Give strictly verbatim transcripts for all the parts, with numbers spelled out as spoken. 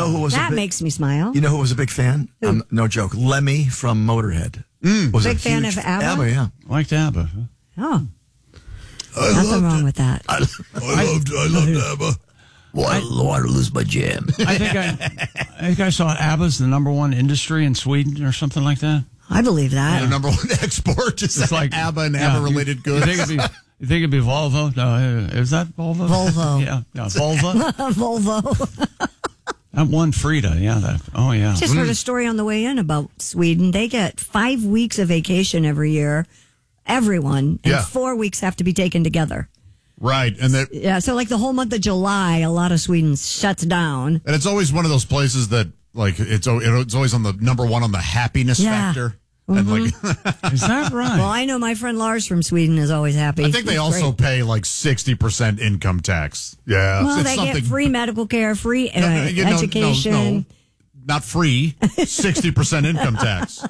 know who was that a big, makes me smile. You know who was a big fan? Um, no joke. Lemmy from Motorhead. Mm, was big a fan huge of ABBA? ABBA, yeah. Liked ABBA. Oh. I Nothing wrong with that. I, I loved I loved ABBA. Well, I don't want to lose my jam. I think I, I think I saw ABBA's the number one industry in Sweden or something like that. I believe that. Their number one export is It's like ABBA and yeah, ABBA-related you, goods. You think, it'd be, you think it'd be Volvo? No, uh, is that Volvo? Volvo. yeah, yeah, Volvo. Volvo. That one Frida, yeah. That. Oh, yeah. Just heard a story on the way in about Sweden. They get five weeks of vacation every year, everyone, and Yeah. four weeks have to be taken together. Right, and that, Yeah, so like the whole month of July, a lot of Sweden shuts down. and it's always one of those places that, like, it's al- it's always on the number one on the happiness Yeah. factor. And like, Is that right? Well, I know my friend Lars from Sweden is always happy. I think they He's also great. pay like sixty percent income tax. Yeah, Well, It's they get something- free medical care, free uh, No, no, you know, no, education. no, not free. Sixty percent income tax.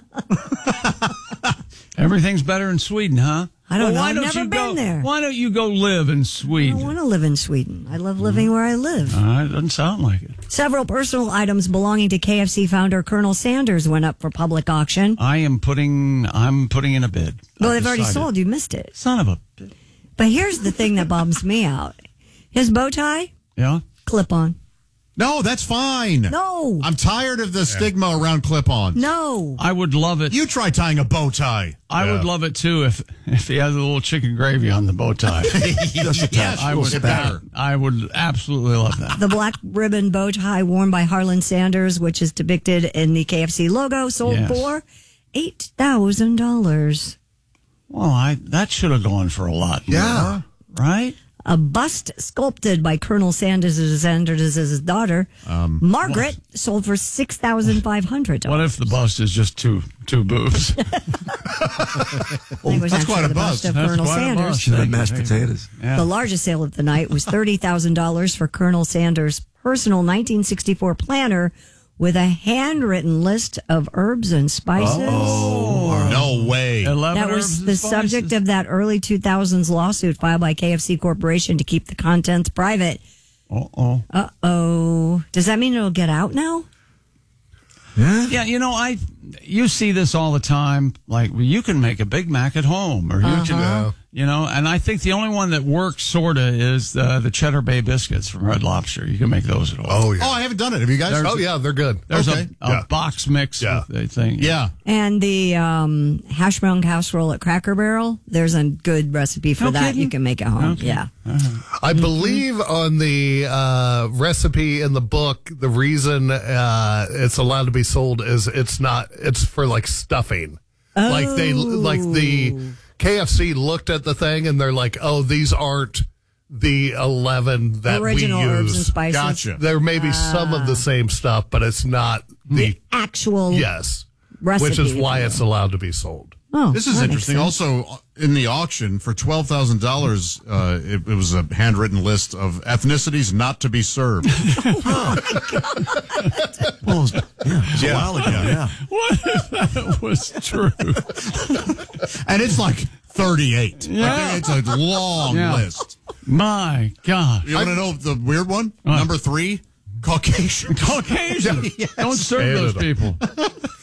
Everything's better in Sweden, huh? I don't well, know. Why I've don't never you been go, there. Why don't you go live in I Sweden? want to live in Sweden. I love living where I live. Uh, it doesn't sound like it. Several personal items belonging to K F C founder Colonel Sanders went up for public auction. I am putting. I'm putting in a bid. Well, I've they've already decided. sold. You missed it. Son of a. But here's the thing that bums me out. His bow tie, Yeah. clip on. No, that's fine. No. I'm tired of the stigma around clip-ons. No. I would love it. You try tying a bow tie. I would love it too if if he has a little chicken gravy on the bow tie. Yes, I would. it better. I would absolutely love that. The black ribbon bow tie worn by Harlan Sanders, which is depicted in the K F C logo, sold Yes. for eight thousand dollars. Well, I that should have gone for a lot more. Yeah. Right? A bust sculpted by Colonel Sanders' Sanders' daughter, Margaret, sold for six thousand five hundred dollars. What if the bust is just two two boobs? That's quite a the bust. bust of That's Colonel quite a Sanders. bust. Should have Thank you, mashed thank you. potatoes. Yeah. The largest sale of the night was thirty thousand dollars for Colonel Sanders' personal nineteen sixty-four planner with a handwritten list of herbs and spices. No way. Eleven That herbs was and the spices. subject of that early two thousands lawsuit filed by K F C Corporation to keep the contents private. Uh-oh. Uh-oh. Does that mean it'll get out now? Yeah. Yeah, you know, I you see this all the time. Like, well, you can make a Big Mac at home, or you Uh-huh. can, you know. And I think the only one that works sorta is the the Cheddar Bay biscuits from Red Lobster. You can make those at home. Oh, yeah. Oh, I haven't done it. Have you guys? There's- Oh, yeah, they're good. There's okay. a, a Yeah. box mix Yeah. with the thing. Yeah. And the um, hash brown casserole at Cracker Barrel, there's a good recipe for No that. kidding? You can make at home. Okay. Yeah. I believe on the uh, recipe in the book, the reason uh, it's allowed to be sold is it's not, it's for like stuffing. Like they, like the K F C looked at the thing and they're like, oh, these aren't the eleven that Original we use. herbs and spices. Gotcha. There may be some of the same stuff, but it's not the, Actual yes, recipe. which is why it's allowed to be sold. Oh, This is that makes interesting. sense. Also, in the auction for twelve thousand dollars, uh, it, it was a handwritten list of ethnicities not to be served. Well, it was, yeah, it was a while ago. Yeah. What if that was true? And it's like thirty-eight. Yeah. Like, it's a long Yeah. list. My gosh. You want to know the weird one? Number three, Caucasian. Caucasian. Yes. Don't serve those Canada. people.